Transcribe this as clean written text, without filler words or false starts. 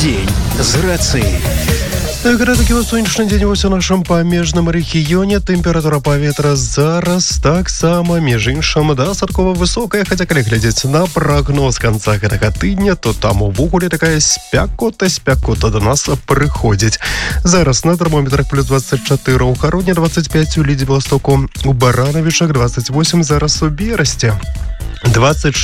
Дзень з рацыяй. Такі сонечны дзень вось у нашым памежным рэгіёне. Тэмпература паветра зараз таксама, між іншым, дастаткова высокая, хаця калі глядзець на прагноз канца гэтага тыдня, то там увогуле такая спякота до нас прыходзіць. Зараз на тэрмометрах плюс 24 ў Хароне, 25 у Лідзе Беластоку, у Баранавічах 28, зараз у Берасці 26.